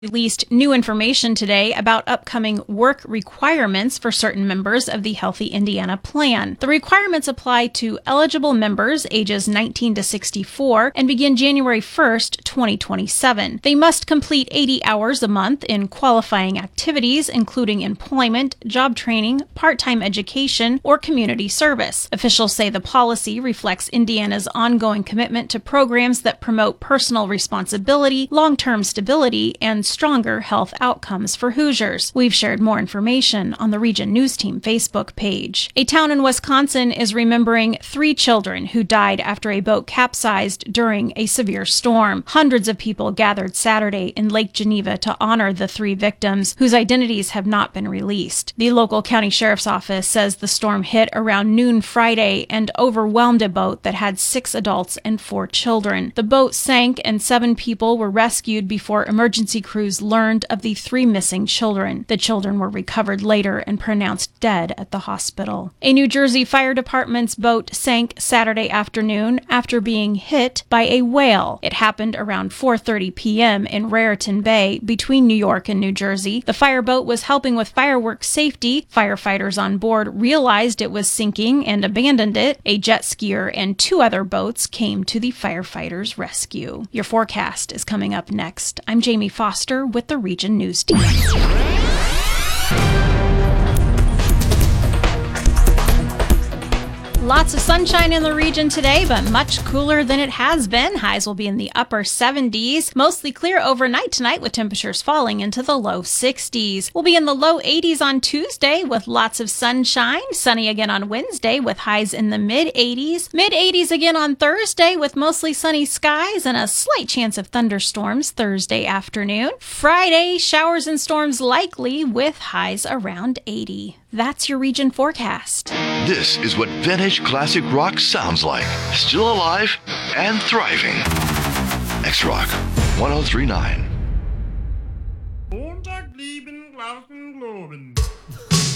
Released new information today about upcoming work requirements for certain members of the Healthy Indiana Plan. The requirements apply to eligible members ages 19 to 64 and begin January 1st, 2027. They must complete 80 hours a month in qualifying activities, including employment, job training, part-time education, or community service. Officials say the policy reflects Indiana's ongoing commitment to programs that promote personal responsibility, long-term stability, and stronger health outcomes for Hoosiers. We've shared more information on the Region News Team Facebook page. A town in Wisconsin is remembering 3 children who died after a boat capsized during a severe storm. Hundreds of people gathered Saturday in Lake Geneva to honor the 3 victims whose identities have not been released. The local county sheriff's office says the storm hit around noon Friday and overwhelmed a boat that had 6 adults and 4 children. The boat sank and 7 people were rescued before emergency crews learned of the 3 missing children. The children were recovered later and pronounced dead at the hospital. A New Jersey fire department's boat sank Saturday afternoon after being hit by a whale. It happened around 4:30 p.m. in Raritan Bay between New York and New Jersey. The fireboat was helping with fireworks safety. Firefighters on board realized it was sinking and abandoned it. A jet skier and 2 other boats came to the firefighters' rescue. Your forecast is coming up next. I'm Jamie Foster with the Region News Team. Lots of sunshine in the region today, but much cooler than it has been. Highs will be in the upper 70s. Mostly clear overnight tonight with temperatures falling into the low 60s. We'll be in the low 80s on Tuesday with lots of sunshine. Sunny again on Wednesday with highs in the mid 80s. Mid 80s again on Thursday with mostly sunny skies and a slight chance of thunderstorms Thursday afternoon. Friday, showers and storms likely with highs around 80. That's your region forecast. This is what vintage classic rock sounds like. Still alive and thriving. X-Rock 1039. Montag blieben Glasen globen.